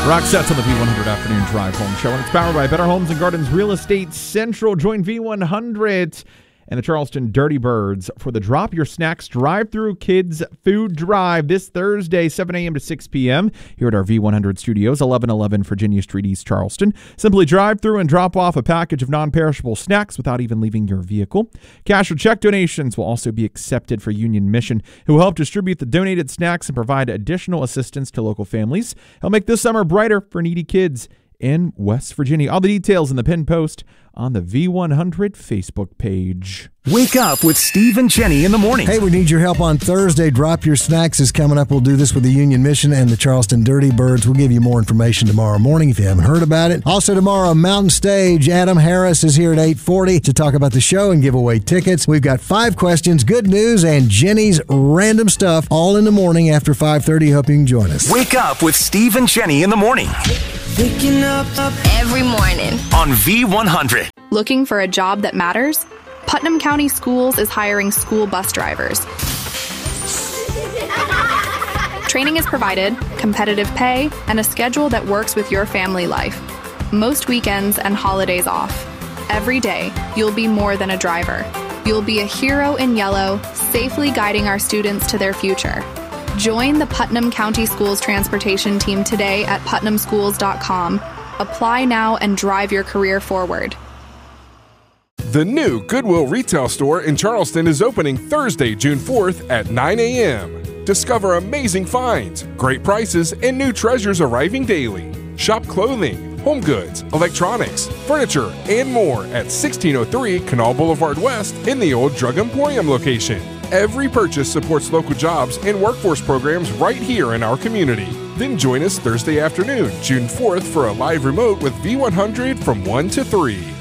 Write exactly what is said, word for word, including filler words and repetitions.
Rock sets on the V one hundred Afternoon Drive Home Show, and it's powered by Better Homes and Gardens Real Estate Central. Join V one hundred and the Charleston Dirty Birds for the Drop Your Snacks Drive-Thru Kids Food Drive this Thursday, seven a.m. to six p.m. here at our V one hundred studios, eleven eleven Virginia Street, East Charleston. Simply drive through and drop off a package of non-perishable snacks without even leaving your vehicle. Cash or check donations will also be accepted for Union Mission, who will help distribute the donated snacks and provide additional assistance to local families. Help make this summer brighter for needy kids in West Virginia. All the details in the pinned post on the V one hundred Facebook page. Wake up with Steve and Jenny in the morning. Hey, we need your help on Thursday. Drop Your Snacks is coming up. We'll do this with the Union Mission and the Charleston Dirty Birds. We'll give you more information tomorrow morning if you haven't heard about it. Also tomorrow, Mountain Stage. Adam Harris is here at eight forty to talk about the show and give away tickets. We've got five questions, good news, and Jenny's random stuff all in the morning after five thirty. Hope you can join us. Wake up with Steve and Jenny in the morning. Waking up, up every morning on V one hundred. Looking for a job that matters? Putnam County Schools is hiring school bus drivers. Training is provided, competitive pay, and a schedule that works with your family life. Most weekends and holidays off. Every day, you'll be more than a driver. You'll be a hero in yellow, safely guiding our students to their future. Join the Putnam County Schools transportation team today at putnam schools dot com. Apply now and drive your career forward. The new Goodwill retail store in Charleston is opening Thursday, June fourth at nine a.m. Discover amazing finds, great prices, and new treasures arriving daily. Shop clothing, home goods, electronics, furniture, and more at sixteen oh three Canal Boulevard West in the old Drug Emporium location. Every purchase supports local jobs and workforce programs right here in our community. Then join us Thursday afternoon, June fourth, for a live remote with V one hundred from one to three.